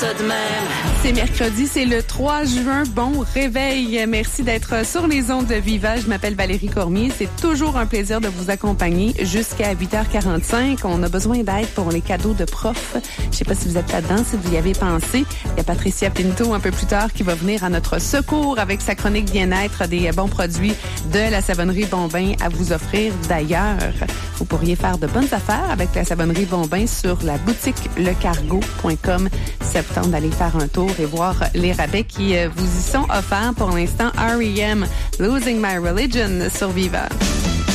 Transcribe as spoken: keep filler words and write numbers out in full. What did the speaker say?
de même. C'est mercredi, c'est le trois juin. Bon réveil. Merci d'être sur les ondes de Viva. Je m'appelle Valérie Cormier. C'est toujours un plaisir de vous accompagner jusqu'à huit heures quarante-cinq. On a besoin d'aide pour les cadeaux de profs. Je sais pas si vous êtes là-dedans, si vous y avez pensé. Il y a Patricia Pinto un peu plus tard qui va venir à notre secours avec sa chronique bien-être, des bons produits de la savonnerie Bombin à vous offrir. D'ailleurs, vous pourriez faire de bonnes affaires avec la savonnerie Bombin sur la boutique le cargo point com. Septembre d'aller faire un tour et voir les rabais qui vous y sont offerts pour l'instant. R E M, Losing My Religion sur Viva.